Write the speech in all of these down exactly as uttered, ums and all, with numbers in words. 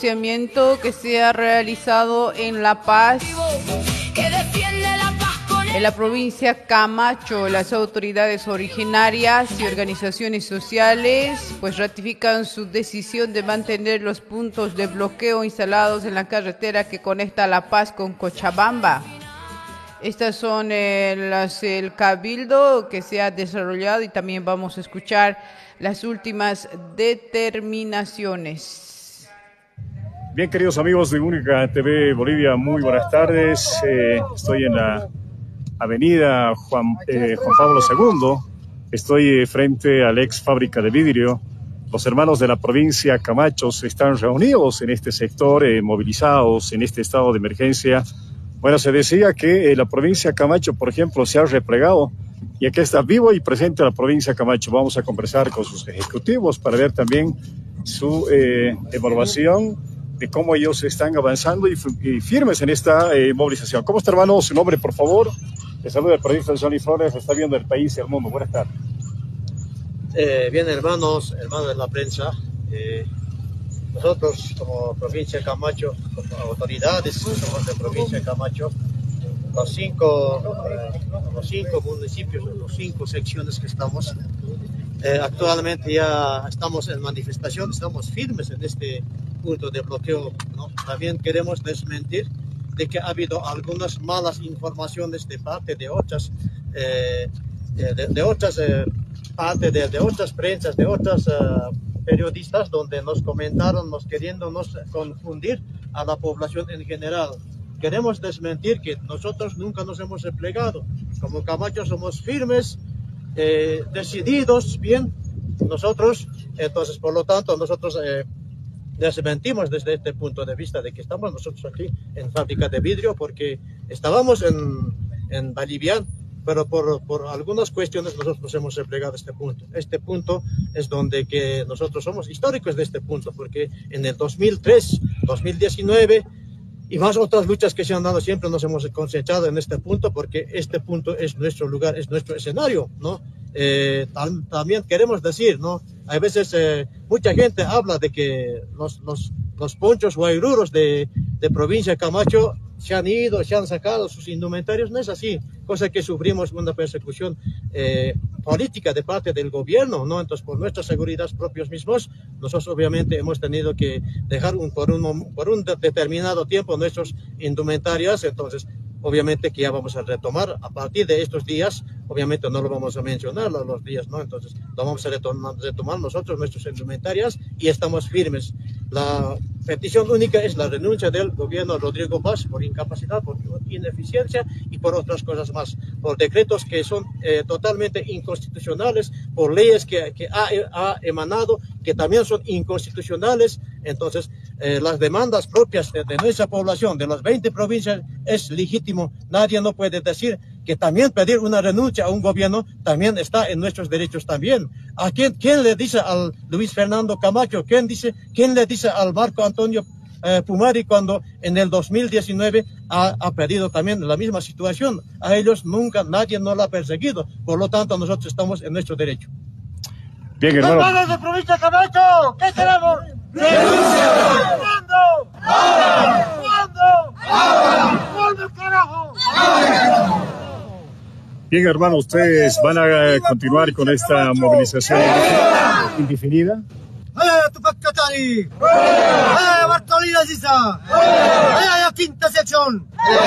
Que se ha realizado en La Paz, en la provincia Camacho. Las autoridades originarias y organizaciones sociales pues ratifican su decisión de mantener los puntos de bloqueo instalados en la carretera que conecta La Paz con Cochabamba. Estas son eh, las, el cabildo que se ha desarrollado y también vamos a escuchar las últimas determinaciones. Bien, queridos amigos de Única T V Bolivia, muy buenas tardes. Eh, estoy en la avenida Juan, eh, Juan Pablo segundo. Estoy frente a la ex fábrica de vidrio. Los hermanos de la provincia Camacho están reunidos en este sector, eh, movilizados en este estado de emergencia. Bueno, se decía que eh, la provincia Camacho, por ejemplo, se ha replegado y aquí está vivo y presente la provincia Camacho. Vamos a conversar con sus ejecutivos para ver también su eh, evaluación de cómo ellos están avanzando y, y firmes en esta eh, movilización. ¿Cómo está, hermano? Su nombre, por favor. Le saluda el periodista Johnny Flores, está viendo el país y el mundo. Buenas tardes. Eh, bien, hermanos, hermanos de la prensa, eh, nosotros como provincia de Camacho, como autoridades, somos de provincia de Camacho, los cinco, eh, los cinco municipios, los cinco secciones que estamos, eh, actualmente ya estamos en manifestación, estamos firmes en este punto de bloqueo, ¿no? También queremos desmentir de que ha habido algunas malas informaciones de parte de otras, eh, de, de otras eh, parte de, de otras prensas, de otras uh, periodistas, donde nos comentaron, nos queriéndonos confundir a la población en general. Queremos desmentir que nosotros nunca nos hemos replegado. Como Camacho somos firmes, eh, decididos, bien, nosotros, entonces, por lo tanto, nosotros eh, desmentimos desde este punto de vista de que estamos nosotros aquí en fábrica de vidrio, porque estábamos en, en Bolivian, pero por, por algunas cuestiones nosotros nos hemos replegado a este punto. Este punto es donde que nosotros somos históricos de este punto, porque en el dos mil tres, dos mil diecinueve y más otras luchas que se han dado, siempre nos hemos concentrado en este punto, porque este punto es nuestro lugar, es nuestro escenario, ¿no? Eh, tam, también queremos decir, ¿no? Hay veces eh, mucha gente habla de que los, los, los ponchos guairuros de, de provincia de Camacho se han ido, se han sacado sus indumentarios. No es así, cosa que sufrimos una persecución eh, política de parte del gobierno, ¿no? Entonces, por nuestra seguridad propios mismos, nosotros obviamente hemos tenido que dejar un, por, un, por un determinado tiempo nuestros indumentarios. Entonces, obviamente que ya vamos a retomar a partir de estos días, obviamente no lo vamos a mencionar los, los días, ¿no? Entonces, lo vamos a retomar, retomar nosotros nuestros indumentarios y estamos firmes. La petición única es la renuncia del gobierno Rodrigo Paz por incapacidad, por ineficiencia y por otras cosas más, por decretos que son eh, totalmente inconstitucionales, por leyes que, que ha, ha emanado que también son inconstitucionales. Entonces, eh, las demandas propias de, de nuestra población, de las veinte provincias, es legítimo. Nadie no puede decir que también pedir una renuncia a un gobierno también está en nuestros derechos también. ¿A quién, quién le dice al Luis Fernando Camacho? ¿Quién, dice, quién le dice al Marco Antonio eh, Pumari cuando en el dos mil diecinueve ha, ha pedido también la misma situación? A ellos nunca, nadie no la ha perseguido. Por lo tanto, nosotros estamos en nuestro derecho. Bien, hermano. ¡Hermanos de provincia de Camacho! ¿Qué queremos? ¡Renuncia! ¿Cuándo? ¡Ahora! ¿Cuándo? ¡Ahora! ¿Cuándo, carajo? ¡Ahora! Bien, hermano, ¿ustedes van a continuar con esta movilización indefinida? ¡Eh, Tupac Katari! ¡Eh, Bartolina Sisa! ¡Eh, la quinta sección!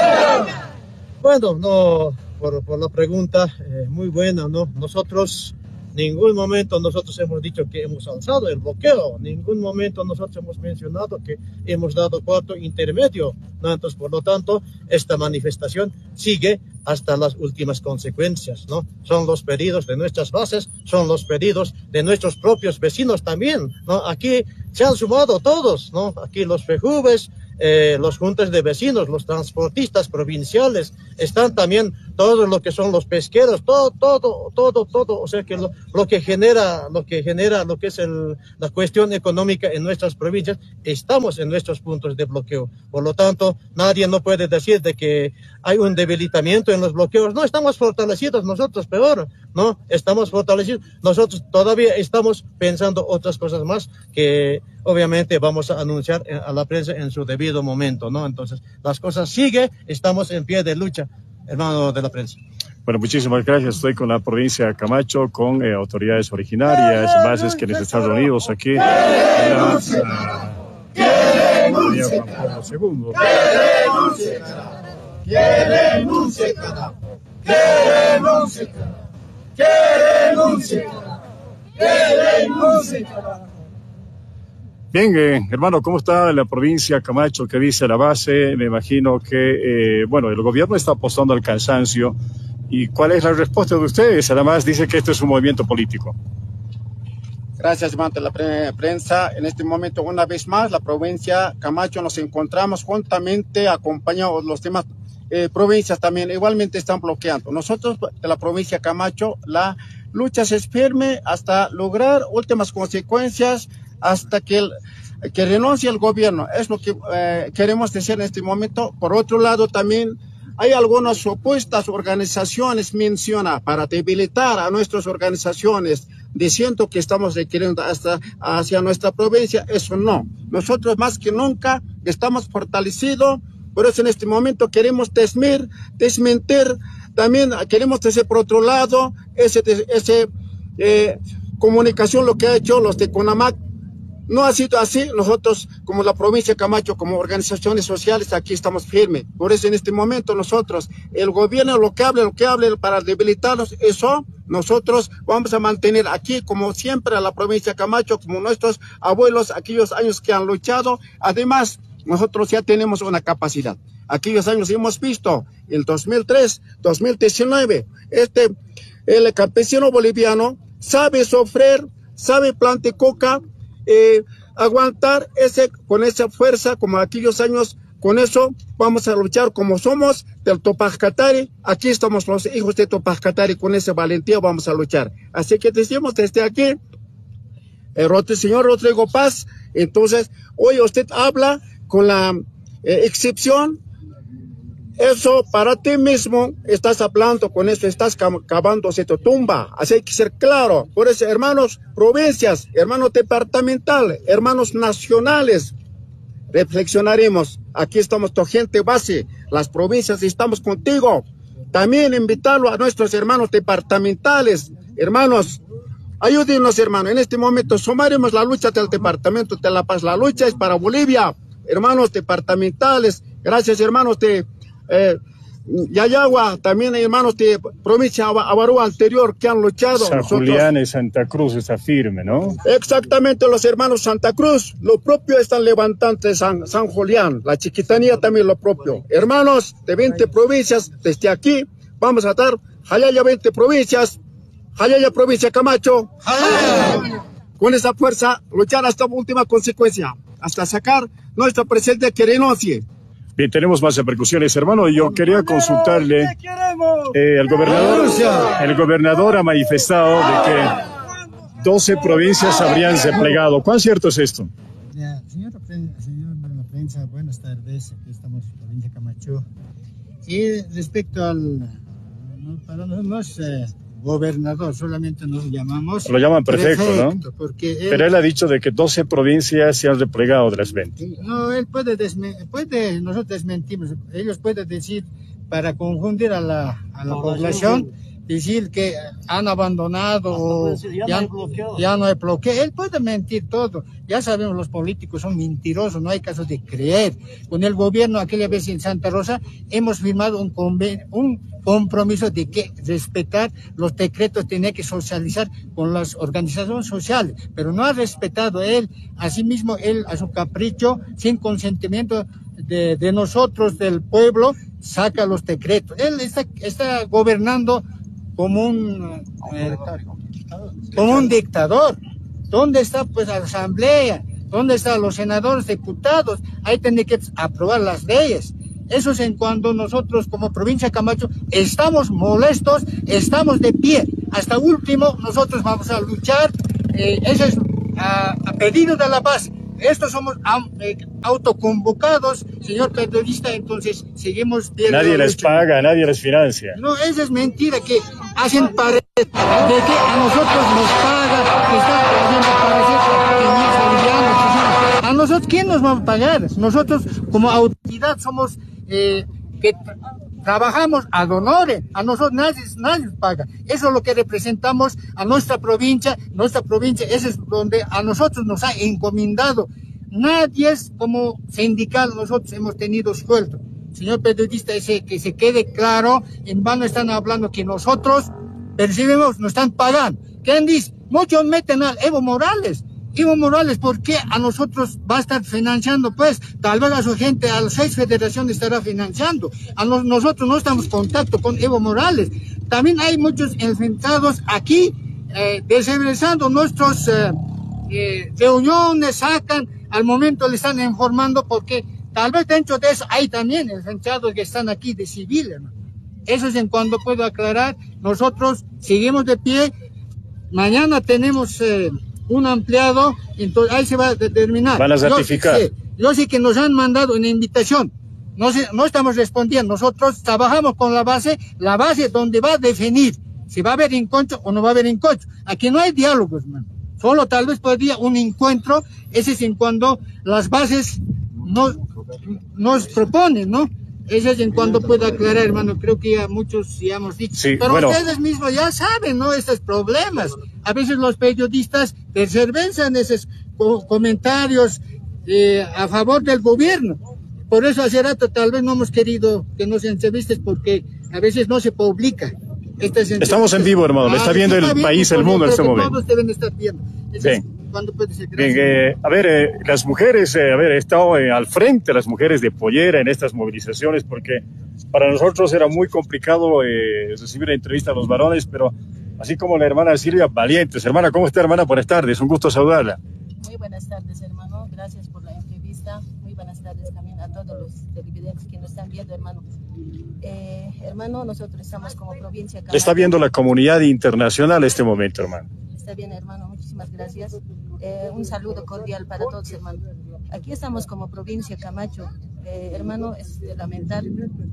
Bueno, no, por, por la pregunta, eh, muy buena, ¿no? Nosotros, ningún momento nosotros hemos dicho que hemos alzado el bloqueo, ningún momento nosotros hemos mencionado que hemos dado cuarto intermedio, ¿no? Entonces, por lo tanto, esta manifestación sigue hasta las últimas consecuencias, ¿no? Son los pedidos de nuestras bases, son los pedidos de nuestros propios vecinos también, ¿no? Aquí se han sumado todos, ¿no? Aquí los F E J U V E S, eh, los juntas de vecinos, los transportistas provinciales, están también todo lo que son los pesqueros, todo, todo, todo, todo, o sea que lo, lo que genera, lo que genera, lo que es el, la cuestión económica en nuestras provincias, estamos en nuestros puntos de bloqueo. Por lo tanto, nadie no puede decir de que hay un debilitamiento en los bloqueos. No, estamos fortalecidos nosotros, peor, ¿no? Estamos fortalecidos. Nosotros todavía estamos pensando otras cosas más que obviamente vamos a anunciar a la prensa en su debido momento, ¿no? Entonces, las cosas siguen, estamos en pie de lucha, hermano de la prensa. Bueno, muchísimas gracias. Estoy con la provincia de Camacho, con eh, autoridades originarias, bases quienes están reunidos aquí en la Juan Pablo segundo. ¡Que renuncie, carajo! ¡Que renuncie, carajo! ¡Que renuncie, carajo! ¡Que renuncie, carajo! Bien, eh, hermano, ¿cómo está la provincia de Camacho? ¿Qué dice la base? Me imagino que, eh, bueno, el gobierno está apostando al cansancio. ¿Y cuál es la respuesta de ustedes? Además, dice que esto es un movimiento político. Gracias, hermano de la pre prensa. En este momento, una vez más, la provincia Camacho nos encontramos juntamente acompañados los demás eh, provincias también. Igualmente están bloqueando. Nosotros, de la provincia Camacho, la lucha es firme hasta lograr últimas consecuencias, hasta que, el, que renuncie el gobierno. Es lo que eh, queremos decir en este momento. Por otro lado, también hay algunas supuestas organizaciones, menciona, para debilitar a nuestras organizaciones, diciendo que estamos requiriendo hasta hacia nuestra provincia. Eso no. Nosotros más que nunca estamos fortalecidos. Por eso en este momento queremos desmentir, desmentir. También queremos decir por otro lado, ese, ese eh, comunicación, lo que ha hecho los de CONAMAC. No ha sido así. Nosotros, como la provincia de Camacho, como organizaciones sociales, aquí estamos firmes. Por eso en este momento nosotros, el gobierno, lo que hable, lo que hable para debilitarnos, eso nosotros vamos a mantener aquí, como siempre, a la provincia de Camacho, como nuestros abuelos, aquellos años que han luchado. Además, nosotros ya tenemos una capacidad. Aquellos años hemos visto, el dos mil tres, dos mil diecinueve, este, el campesino boliviano sabe sofrer, sabe plantar coca, Eh, aguantar ese, con esa fuerza, como aquellos años. Con eso vamos a luchar como somos del Topacatari. Aquí estamos los hijos de Topacatari, con esa valentía vamos a luchar. Así que decimos desde aquí, el señor Rodrigo Paz, entonces hoy usted habla con la eh, excepción. Eso para ti mismo estás hablando, con eso estás cavándose tu tumba. Así hay que ser claro. Por eso, hermanos provincias, hermanos departamentales, hermanos nacionales, reflexionaremos. Aquí estamos tu gente base, las provincias estamos contigo. También invitarlo a nuestros hermanos departamentales. Hermanos, ayúdenos, hermanos. En este momento sumaremos la lucha del departamento de La Paz. La lucha es para Bolivia. Hermanos departamentales, gracias, hermanos de Eh, Yayagua, también hay hermanos de provincia Avarúa anterior que han luchado. San Nosotros, Julián y Santa Cruz está firme, ¿no? Exactamente, los hermanos Santa Cruz, lo propio están levantando de San, San Julián, la Chiquitanía también lo propio. Hermanos de veinte provincias, desde aquí vamos a dar Jayaya veinte provincias, Jayaya provincia Camacho, ¡Jayaya! Con esa fuerza luchar hasta última consecuencia, hasta sacar nuestro presidente que renuncie. Bien, tenemos más repercusiones, hermano. Yo quería consultarle, eh, el gobernador, el gobernador ha manifestado de que doce provincias habrían replegado. ¿Cuán cierto es esto? Ya, señor, señor de la prensa, buenas tardes. Aquí estamos en la provincia de Camacho. Y respecto al, no, para nosotros no es eh, gobernador, solamente nos llamamos. Lo llaman prefecto, prefecto, ¿no? Porque él, Pero él ha dicho de que doce provincias se han replegado de las veinte. No, él puede, desmentir, puede nosotros desmentimos, ellos pueden decir, para confundir a la, a la población, decir que han abandonado o ya, ya, no ya no hay bloqueo. Él puede mentir todo. Ya sabemos, los políticos son mentirosos, no hay caso de creer. Con el gobierno, aquella vez en Santa Rosa, hemos firmado un, conven un compromiso de que respetar los decretos, tenía que socializar con las organizaciones sociales, pero no ha respetado él. Asimismo, él a su capricho, sin consentimiento de, de nosotros, del pueblo, saca los decretos. Él está, está gobernando como un eh, como un dictador. ¿Dónde está pues la asamblea? ¿Dónde están los senadores, diputados? Ahí tienen que aprobar las leyes. Eso es en cuando nosotros como provincia de Camacho estamos molestos, estamos de pie. Hasta último nosotros vamos a luchar, eh, ese es a, a pedido de la base. Estos somos eh, autoconvocados, señor periodista, entonces seguimos viendo. Nadie les paga, nadie les financia. No, esa es mentira, que hacen parecer de que a nosotros nos paga, que están haciendo parecer que a nosotros, ¿quién nos va a pagar? Nosotros como autoridad somos eh, que trabajamos ad honorem, a nosotros nadie, nadie nos paga. Eso es lo que representamos a nuestra provincia, nuestra provincia, eso es donde a nosotros nos ha encomendado. Nadie es como sindical, nosotros hemos tenido sueldo. Señor periodista, ese, que se quede claro, en vano están hablando que nosotros percibimos, nos están pagando. ¿Quién dice? Muchos meten al Evo Morales. Evo Morales, ¿por qué a nosotros va a estar financiando? Pues tal vez a su gente, a las seis federaciones estará financiando. A nos, nosotros no estamos en contacto con Evo Morales. También hay muchos enfrentados aquí, eh, desregresando nuestros eh, eh, reuniones, sacan, al momento le están informando porque tal vez dentro de eso hay también enfrentados que están aquí de civiles, ¿no? Eso es en cuanto puedo aclarar. Nosotros seguimos de pie. Mañana tenemos... Eh, un ampliado, entonces ahí se va a determinar. Van a certificar. Yo, sí, yo sé que nos han mandado una invitación, no, sé, no estamos respondiendo, nosotros trabajamos con la base, la base donde va a definir si va a haber encuentro o no va a haber encuentro. Aquí no hay diálogos, man. Solo tal vez podría un encuentro, ese es en cuando las bases nos, nos proponen, ¿no? Ese es en cuando puedo aclarar, hermano, creo que ya muchos ya hemos dicho. Sí, pero bueno. Ustedes mismos ya saben, ¿no? Estos problemas. A veces los periodistas tercerversan esos co comentarios eh, a favor del gobierno. Por eso hace rato tal vez no hemos querido que nos entrevistes porque a veces no se publica. Estamos en vivo, hermano. Ah, le está viendo el viendo, país, el mundo en este momento. Todos deben estar viendo. Bien. ¿Cuándo puede ser? Bien, eh, a ver, eh, las mujeres, eh, a ver, he estado eh, al frente, las mujeres de Pollera en estas movilizaciones, porque para nosotros era muy complicado eh, recibir la entrevista a los varones, pero así como la hermana Silvia, valientes. Hermana, ¿cómo está, hermana? Buenas tardes, un gusto saludarla. Muy buenas tardes, hermano, gracias por la entrevista. Muy buenas tardes también a todos los televidentes que nos están viendo, hermano. Eh, hermano, nosotros estamos como provincia... Camacho. Está viendo la comunidad internacional este momento, hermano. Está bien, hermano, muchísimas gracias. Eh, un saludo cordial para todos, hermano. Aquí estamos como provincia Camacho. Eh, hermano, es de lamentar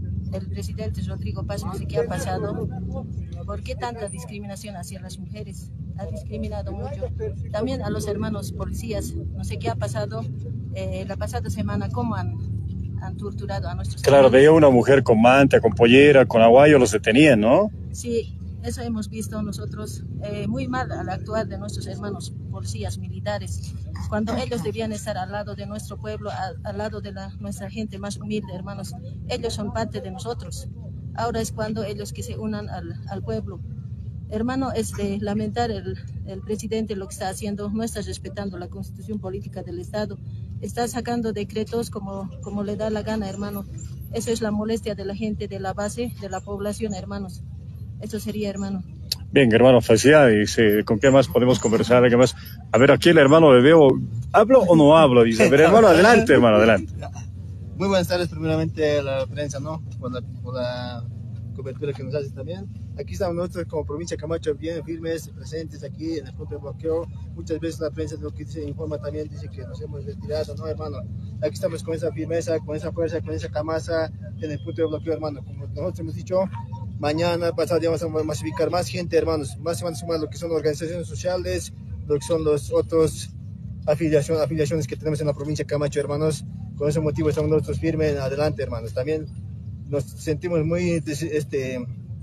el presidente Rodrigo Paz, no sé qué ha pasado. ¿Por qué tanta discriminación hacia las mujeres? Ha discriminado mucho. También a los hermanos policías, no sé qué ha pasado. Eh, la pasada semana, ¿cómo han, han torturado a nuestros Claro, hermanos? veía una mujer con manta, con pollera, con aguayo, los detenían, ¿no? Sí. Eso hemos visto nosotros eh, muy mal al actuar de nuestros hermanos policías militares, cuando ellos debían estar al lado de nuestro pueblo, al, al lado de la, nuestra gente más humilde, hermanos. Ellos son parte de nosotros. Ahora es cuando ellos que se unan al, al pueblo. Hermano, es de lamentar el, el presidente lo que está haciendo, no está respetando la constitución política del Estado, está sacando decretos como, como le da la gana, hermano. Eso es la molestia de la gente, de la base, de la población, hermanos. Eso sería, hermano. Bien, hermano, felicidades. Eh, ¿Con qué más podemos conversar? ¿Qué más? A ver, aquí el hermano le veo. ¿Hablo o no hablo? Dice, a ver, hermano, adelante, hermano, adelante. Muy buenas tardes, primeramente a la prensa, ¿no? Por la, por la cobertura que nos hace también. Aquí estamos nosotros como provincia de Camacho bien firmes, presentes aquí en el punto de bloqueo. Muchas veces la prensa lo que dice, informa también, dice que nos hemos retirado, ¿no, hermano? Aquí estamos con esa firmeza, con esa fuerza, con esa camasa en el punto de bloqueo, hermano. Como nosotros hemos dicho, mañana, pasado día vamos a masificar más gente, hermanos. Más se van a sumar lo que son organizaciones sociales, lo que son los otros afiliación, afiliaciones que tenemos en la provincia de Camacho, hermanos. Con ese motivo estamos nosotros firmes adelante, hermanos. También nos sentimos muy este,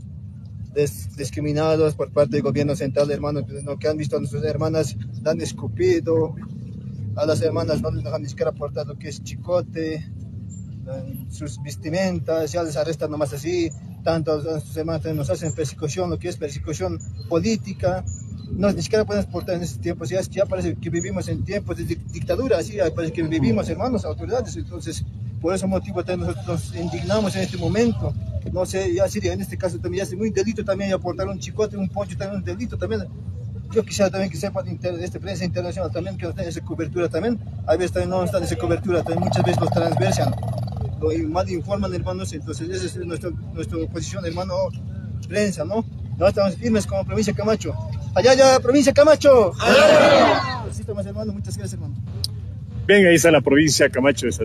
des, discriminados por parte del gobierno central, hermanos, ¿no? Que han visto a nuestras hermanas, la han escupido, a las hermanas no les dejan ni siquiera portar lo que es chicote, sus vestimentas, ya les arrestan nomás así. Tanto a nuestros hermanos nos hacen persecución, lo que es persecución política, no, ni siquiera podemos portar en estos tiempos, ya, ya parece que vivimos en tiempos de dictadura, así parece que vivimos, hermanos, autoridades. Entonces por ese motivo también nosotros nos indignamos en este momento. No sé, ya sería en este caso también ya es muy delito también aportar un chicote, un poncho, también un delito también. Yo quisiera también que sepa de este prensa internacional también que nos den esa cobertura también. A veces también no nos dan esa cobertura, también muchas veces nos transversan. lo mal informan, hermanos. Entonces esa es nuestra, nuestra posición, hermano, prensa, ¿no? Nosotros estamos firmes como provincia de Camacho. Allá, ya, provincia de Camacho. Allá. Así estamos, hermano. Muchas gracias, hermano. Bien, ahí está la provincia de Camacho de